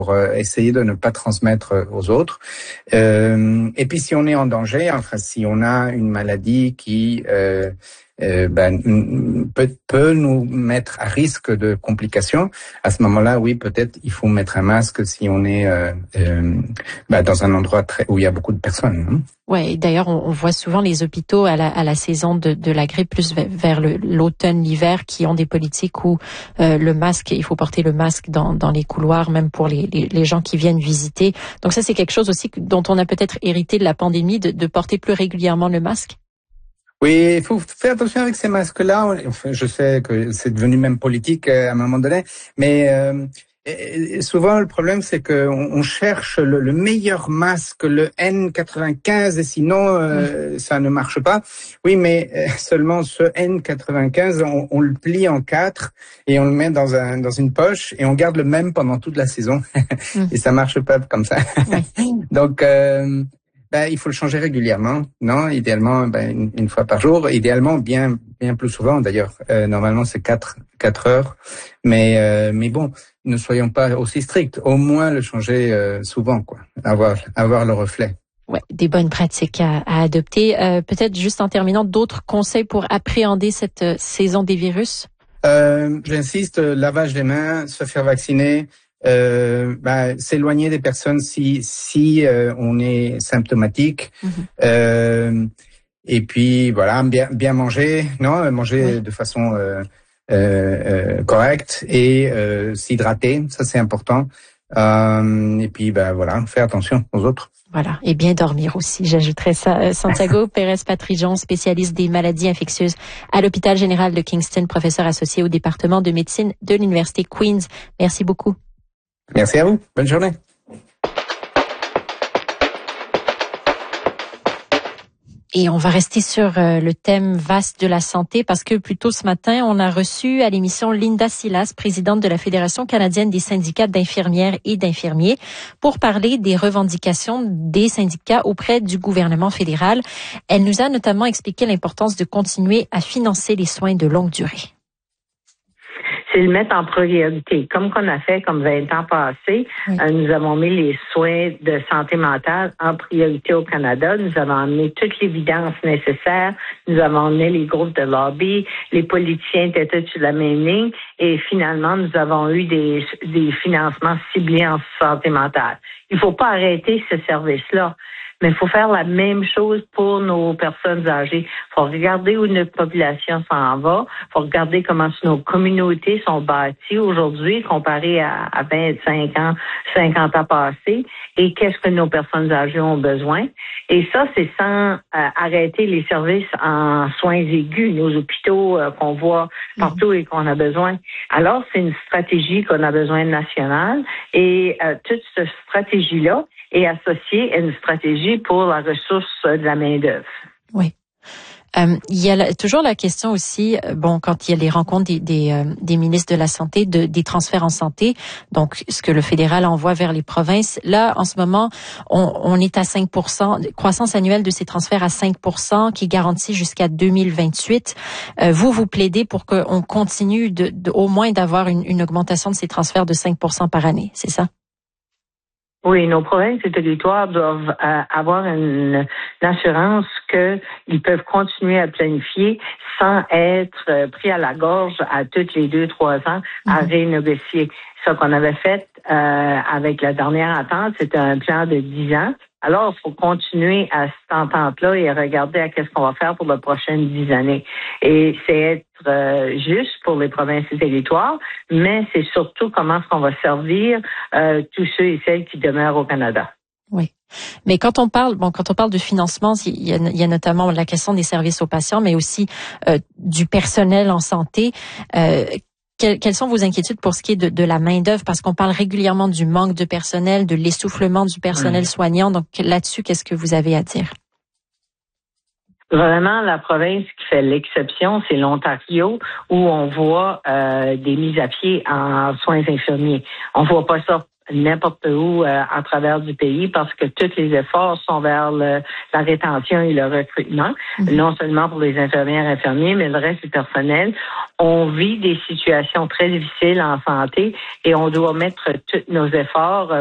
pour essayer de ne pas transmettre aux autres. Et puis si on est en danger, enfin si on a une maladie qui peut nous mettre à risque de complications, à ce moment-là, oui, peut-être il faut mettre un masque si on est dans un endroit où il y a beaucoup de personnes. Hein. Ouais, d'ailleurs, on voit souvent les hôpitaux à la saison de la grippe, plus vers l'automne, l'hiver, qui ont des politiques où le masque, il faut porter le masque dans les couloirs, même pour les gens qui viennent visiter. Donc ça, c'est quelque chose aussi dont on a peut-être hérité de la pandémie, de porter plus régulièrement le masque. Oui, il faut faire attention avec ces masques-là. Enfin, je sais que c'est devenu même politique à un moment donné, mais et souvent le problème c'est que on cherche le meilleur masque, le N95, et sinon ça ne marche pas. Oui, mais seulement ce N95, on le plie en 4 et on le met dans une poche et on garde le même pendant toute la saison et ça marche pas comme ça. Donc il faut le changer régulièrement, non? Idéalement, une fois par jour. Idéalement, bien plus souvent, d'ailleurs. Normalement, c'est 4 heures. Mais bon, ne soyons pas aussi stricts. Au moins, le changer souvent, quoi. Avoir le reflet. Ouais, des bonnes pratiques à adopter. Peut-être juste en terminant, d'autres conseils pour appréhender cette saison des virus? J'insiste, lavage des mains, se faire vacciner. S'éloigner des personnes si on est symptomatique. Et puis voilà, bien manger, manger de façon correcte et s'hydrater, ça c'est important. Et puis voilà, faire attention aux autres. Voilà, et bien dormir aussi, j'ajouterais ça. Santiago Pérez-Patrijon, spécialiste des maladies infectieuses à l'hôpital général de Kingston, professeur associé au département de médecine de l'Université Queen's. Merci beaucoup. Merci à vous. Bonne journée. Et on va rester sur le thème vaste de la santé parce que plus tôt ce matin, on a reçu à l'émission Linda Silas, présidente de la Fédération canadienne des syndicats d'infirmières et d'infirmiers, pour parler des revendications des syndicats auprès du gouvernement fédéral. Elle nous a notamment expliqué l'importance de continuer à financer les soins de longue durée. C'est le mettre en priorité. Comme qu'on a fait comme 20 ans passés, nous avons mis les soins de santé mentale en priorité au Canada. Nous avons amené toute l'évidence nécessaire. Nous avons amené les groupes de lobby. Les politiciens étaient tous sur la même ligne. Et finalement, nous avons eu des financements ciblés en santé mentale. Il ne faut pas arrêter ce service-là. Mais il faut faire la même chose pour nos personnes âgées. Il faut regarder où notre population s'en va. Il faut regarder comment nos communautés sont bâties aujourd'hui comparé à 25 ans, 50 ans passés. Et qu'est-ce que nos personnes âgées ont besoin. Et ça, c'est sans arrêter les services en soins aigus, nos hôpitaux qu'on voit partout et qu'on a besoin. Alors, c'est une stratégie qu'on a besoin nationale. Et toute cette stratégie-là est associée à une stratégie pour la ressource de la main-d'œuvre. Oui. Il y a toujours la question aussi, quand il y a les rencontres des ministres de la Santé, des transferts en santé, donc ce que le fédéral envoie vers les provinces. Là, en ce moment, on est à 5%, croissance annuelle de ces transferts à 5%, qui garantit jusqu'à 2028. Vous plaidez pour qu'on continue au moins d'avoir une augmentation de ces transferts de 5% par année, c'est ça? Oui, nos provinces et territoires doivent avoir une assurance qu'ils peuvent continuer à planifier sans être pris à la gorge à toutes les 2-3 ans à renégocier. Ce qu'on avait fait avec la dernière entente, c'était un plan de 10 ans. Alors, il faut continuer à cette entente-là et regarder à qu'est-ce qu'on va faire pour les prochaines 10 années. Et c'est être juste pour les provinces et territoires, mais c'est surtout comment est-ce qu'on va servir tous ceux et celles qui demeurent au Canada. Oui. Mais quand on parle de financement, il y a notamment la question des services aux patients, mais aussi du personnel en santé. Quelles sont vos inquiétudes pour ce qui est de la main-d'œuvre? Parce qu'on parle régulièrement du manque de personnel, de l'essoufflement du personnel soignant. Donc là-dessus, qu'est-ce que vous avez à dire? Vraiment, la province qui fait l'exception, c'est l'Ontario, où on voit des mises à pied en soins infirmiers. On voit pas ça n'importe où à travers du pays parce que tous les efforts sont vers la rétention et le recrutement, non seulement pour les infirmiers, mais le reste du personnel. On vit des situations très difficiles en santé et on doit mettre tous nos efforts